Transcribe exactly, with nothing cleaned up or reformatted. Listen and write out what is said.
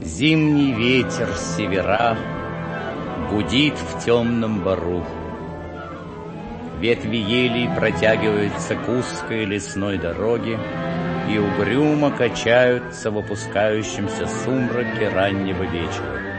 Зимний ветер с севера гудит в темном бору. Ветви елей протягиваются к узкой лесной дороге и угрюмо качаются в опускающемся сумраке раннего вечера.